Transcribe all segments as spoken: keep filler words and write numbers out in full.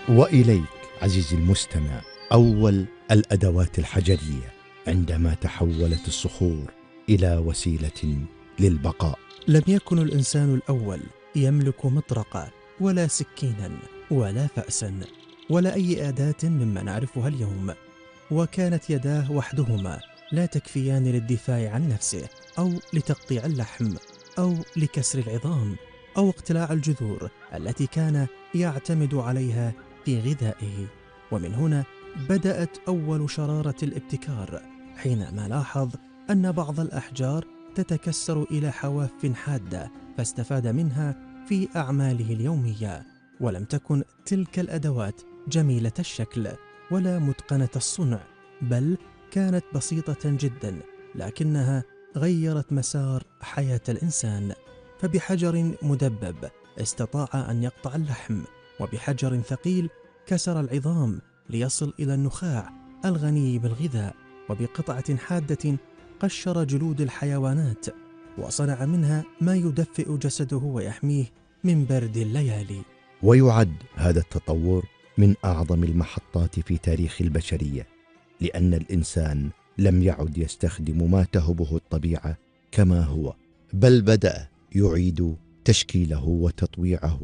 وإليك عزيزي المستمع أول الأدوات الحجرية عندما تحولت الصخور إلى وسيلة للبقاء. لم يكن الإنسان الأول يملك مطرقة ولا سكينا ولا فأسا ولا أي أداة مما نعرفها اليوم، وكانت يداه وحدهما لا تكفيان للدفاع عن نفسه أو لتقطيع اللحم أو لكسر العظام أو اقتلاع الجذور التي كان يعتمد عليها في غذائه. ومن هنا بدأت أول شرارة الابتكار، حينما لاحظ أن بعض الأحجار تتكسر إلى حواف حادة فاستفاد منها في أعماله اليومية. ولم تكن تلك الأدوات جميلة الشكل ولا متقنة الصنع، بل كانت بسيطة جدا، لكنها غيرت مسار حياة الإنسان. فبحجر مدبب استطاع أن يقطع اللحم، وبحجر ثقيل كسر العظام ليصل إلى النخاع الغني بالغذاء، وبقطعة حادة قشر جلود الحيوانات وصنع منها ما يدفئ جسده ويحميه من برد الليالي. ويعد هذا التطور من أعظم المحطات في تاريخ البشرية، لأن الإنسان لم يعد يستخدم ما تهبه الطبيعة كما هو، بل بدأ يعيد تشكيله وتطويعه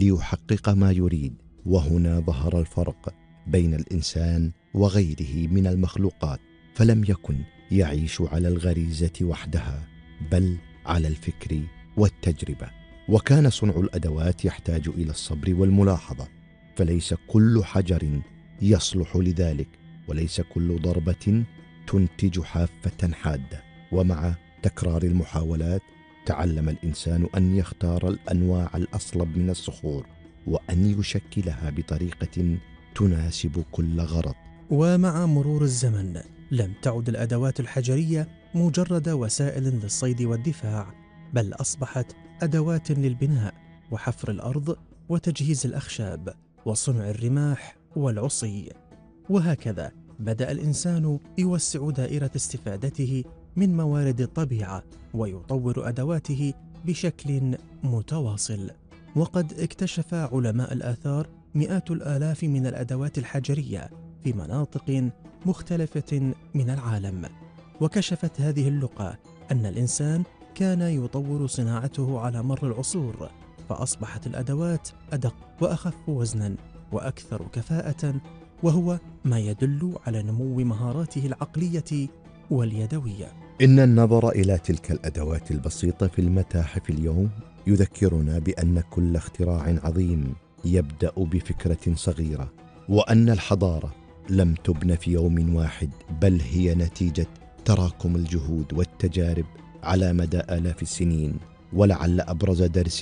ليحقق ما يريد. وهنا ظهر الفرق بين الإنسان وغيره من المخلوقات، فلم يكن يعيش على الغريزة وحدها بل على الفكر والتجربة. وكان صنع الأدوات يحتاج إلى الصبر والملاحظة، فليس كل حجر يصلح لذلك، وليس كل ضربة تنتج حافة حادة. ومع تكرار المحاولات تعلم الإنسان أن يختار الأنواع الأصلب من الصخور وأن يشكلها بطريقة تناسب كل غرض. ومع مرور الزمن لم تعد الأدوات الحجرية مجرد وسائل للصيد والدفاع، بل أصبحت أدوات للبناء وحفر الأرض وتجهيز الأخشاب وصنع الرماح والعصي. وهكذا بدأ الإنسان يوسع دائرة استفادته من موارد الطبيعة ويطور أدواته بشكل متواصل. وقد اكتشف علماء الآثار مئات الآلاف من الأدوات الحجرية في مناطق مختلفة من العالم، وكشفت هذه اللقاء أن الإنسان كان يطور صناعته على مر العصور، فأصبحت الأدوات أدق وأخف وزنا وأكثر كفاءة، وهو ما يدل على نمو مهاراته العقلية واليدوية. إن النظر إلى تلك الأدوات البسيطة في المتاحف اليوم يذكرنا بأن كل اختراع عظيم يبدأ بفكرة صغيرة، وأن الحضارة لم تبن في يوم واحد، بل هي نتيجة تراكم الجهود والتجارب على مدى آلاف السنين. ولعل أبرز درس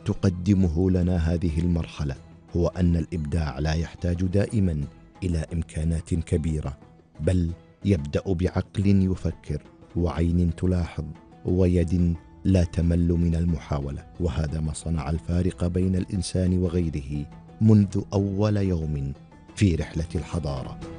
تقدمه لنا هذه المرحلة هو أن الإبداع لا يحتاج دائما إلى إمكانات كبيرة، بل يبدأ بعقل يفكر وعين تلاحظ ويد لا تمل من المحاولة. وهذا ما صنع الفارق بين الإنسان وغيره منذ أول يوم في رحلة الحضارة.